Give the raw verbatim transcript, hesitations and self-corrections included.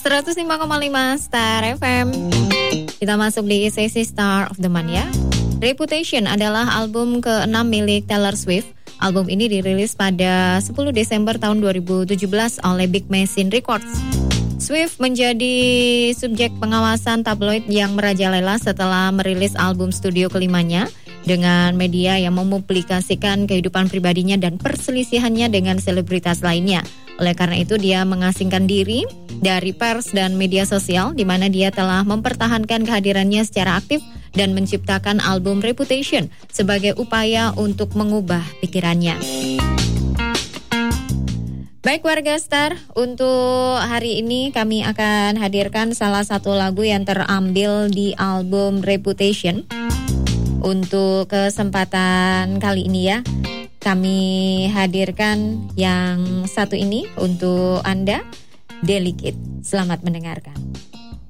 seratus lima koma lima Star F M. Kita masuk di sesi Star of the Month ya. Reputation adalah album keenam milik Taylor Swift. Album ini dirilis pada sepuluh Desember tahun dua ribu tujuh belas oleh Big Machine Records. Swift menjadi subjek pengawasan tabloid yang merajalela setelah merilis album studio kelimanya dengan media yang mempublikasikan kehidupan pribadinya dan perselisihannya dengan selebritas lainnya. Oleh karena itu dia mengasingkan diri dari pers dan media sosial, di mana dia telah mempertahankan kehadirannya secara aktif dan menciptakan album Reputation sebagai upaya untuk mengubah pikirannya. Baik warga Star, untuk hari ini kami akan hadirkan salah satu lagu yang terambil di album Reputation. Untuk kesempatan kali ini ya, kami hadirkan yang satu ini untuk Anda, Delicate. Selamat mendengarkan.